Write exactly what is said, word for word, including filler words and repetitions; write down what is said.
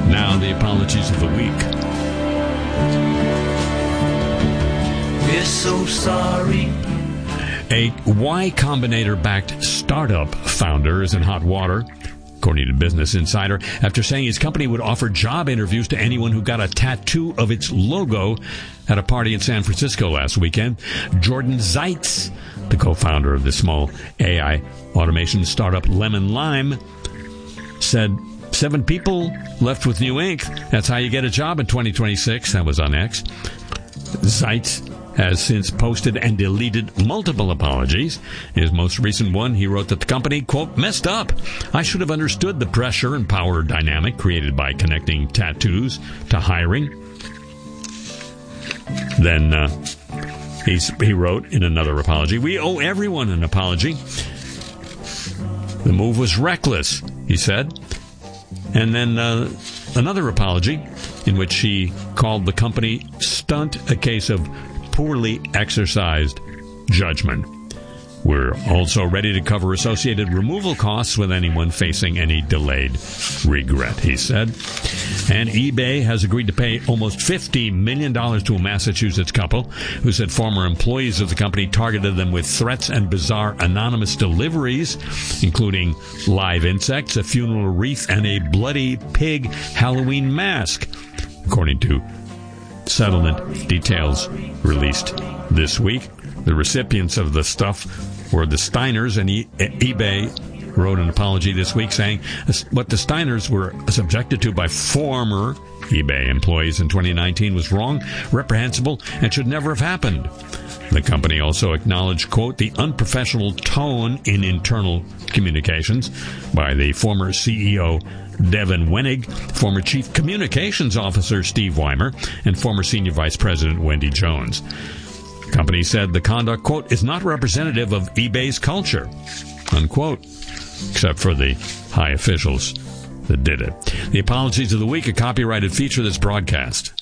Now the apologies of the week. We're so sorry. A Y Combinator-backed startup founder is in hot water, according to Business Insider, after saying his company would offer job interviews to anyone who got a tattoo of its logo at a party in San Francisco last weekend. Jordan Zeitz, the co-founder of the small A I automation startup Lemon Lime, said seven people left with new ink. That's how you get a job in twenty twenty-six. That was on X. Zeitz has since posted and deleted multiple apologies. In his most recent one, he wrote that the company, quote, messed up. I should have understood the pressure and power dynamic created by connecting tattoos to hiring. Then uh, he's, he wrote in another apology, we owe everyone an apology. The move was reckless, he said. And then uh, another apology in which he called the company stunt a case of poorly exercised judgment. We're also ready to cover associated removal costs with anyone facing any delayed regret, he said. And eBay has agreed to pay almost fifty million dollars to a Massachusetts couple who said former employees of the company targeted them with threats and bizarre anonymous deliveries, including live insects, a funeral wreath, and a bloody pig Halloween mask, according to settlement details released this week. The recipients of the stuff were the Steiners, and e- eBay wrote an apology this week saying what the Steiners were subjected to by former eBay employees in twenty nineteen was wrong, reprehensible, and should never have happened. The company also acknowledged, quote, the unprofessional tone in internal communications by the former C E O Devin Wenig, former Chief Communications Officer Steve Weimer, and former Senior Vice President Wendy Jones. The company said the conduct, quote, is not representative of eBay's culture, unquote, except for the high officials that did it. The apologies of the week, a copyrighted feature of this broadcast.